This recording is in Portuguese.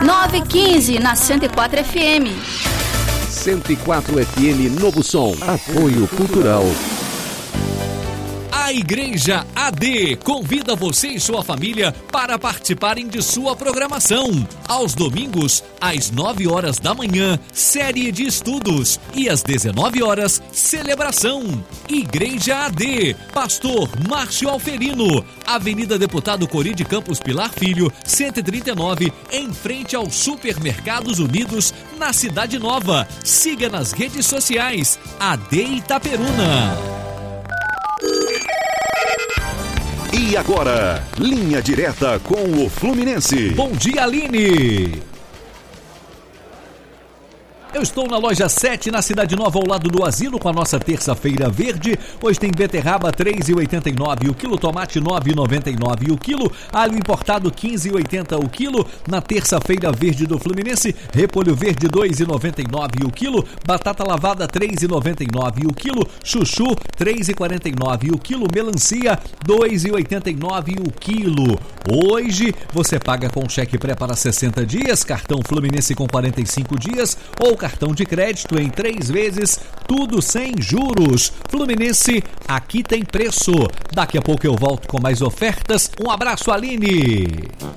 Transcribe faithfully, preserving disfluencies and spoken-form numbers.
nove quinze, na cento e quatro F M. cento e quatro F M Novo Som. Apoio Cultural. A Igreja A D convida você e sua família para participarem de sua programação. Aos domingos, às nove horas da manhã, série de estudos. E às dezenove horas, celebração. Igreja A D, Pastor Márcio Alferino, Avenida Deputado Cori de Campos Pilar Filho, cento e trinta e nove, em frente aos Supermercados Unidos, na Cidade Nova. Siga nas redes sociais, A D Itaperuna. E agora, linha direta com o Fluminense. Bom dia, Aline! Eu estou na loja sete, na Cidade Nova, ao lado do Asilo, com a nossa terça-feira verde. Hoje tem beterraba três reais e oitenta e nove centavos o quilo, tomate nove reais e noventa e nove centavos o quilo, alho importado quinze reais e oitenta centavos o quilo. Na terça-feira verde do Fluminense, repolho verde dois reais e noventa e nove centavos o quilo, batata lavada três reais e noventa e nove centavos o quilo, chuchu três reais e quarenta e nove centavos o quilo, melancia dois reais e oitenta e nove centavos o quilo. Hoje você paga com cheque pré para sessenta dias, cartão Fluminense com quarenta e cinco dias ou cartão de crédito em três vezes, tudo sem juros. Fluminense, aqui tem preço. Daqui a pouco eu volto com mais ofertas. Um abraço, Aline.